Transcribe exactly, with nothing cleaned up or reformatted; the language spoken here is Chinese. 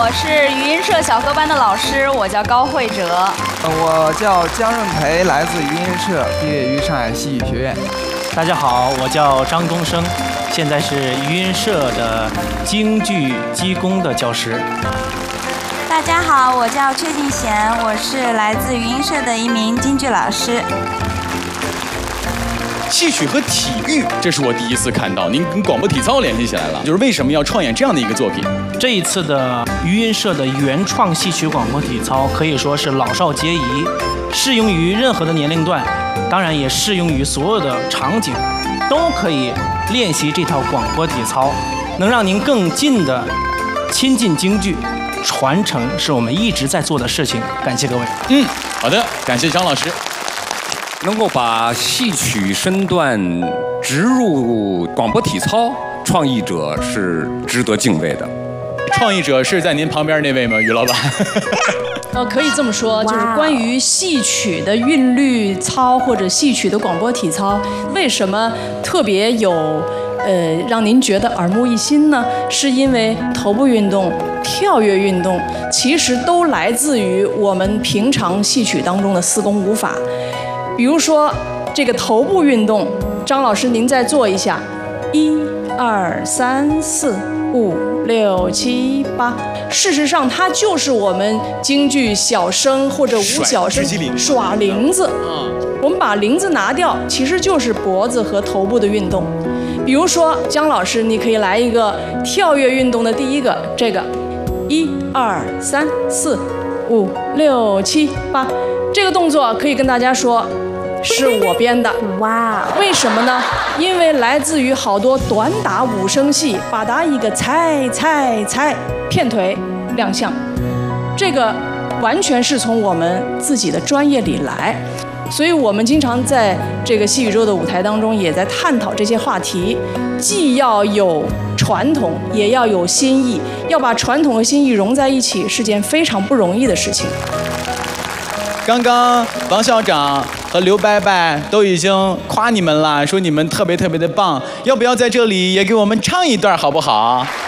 我是余音社小科班的老师，我叫高慧哲。 我叫姜润培，来自余音社，毕业于上海戏剧学院。 大家好，我叫张东升，现在是余音社的京剧基工的教师。 大家好，我叫阙静贤，我是来自余音社的一名京剧老师。 戏曲和体育，这是我第一次看到，您跟广播体操联系起来了，就是为什么要创演这样的一个作品？ 这一次的余音社的原创戏曲广播体操可以说是老少皆宜，适用于任何的年龄段，当然也适用于所有的场景，都可以练习这套广播体操，能让您更近的亲近京剧。传承是我们一直在做的事情，感谢各位。 嗯，好的，感谢张老师。 能够把戏曲身段植入广播体操，创意者是值得敬畏的。 创意者是在您旁边那位吗，于老板？ 呃，可以这么说，就是关于戏曲的韵律操或者戏曲的广播体操，为什么特别有呃让您觉得耳目一新呢？是因为头部运动、跳跃运动其实都来自于我们平常戏曲当中的四功五法。比如说这个头部运动，张老师您再做一下，一二三四五六七八。事实上，它就是我们京剧小生或者武小生耍铃子。我们把铃子拿掉，其实就是脖子和头部的运动。比如说，姜老师，你可以来一个跳跃运动的第一个，这个一二三四五六七八，这个动作可以跟大家说。是我编的，哇！为什么呢？因为来自于好多短打五声戏，把打一个踩踩踩，片腿亮相，这个完全是从我们自己的专业里来，所以我们经常在这个戏宇宙的舞台当中，也在探讨这些话题，既要有传统，也要有新意，要把传统和新意融在一起，是件非常不容易的事情。 刚刚王校长和刘伯伯都已经夸你们了，说你们特别特别的棒，要不要在这里也给我们唱一段好不好？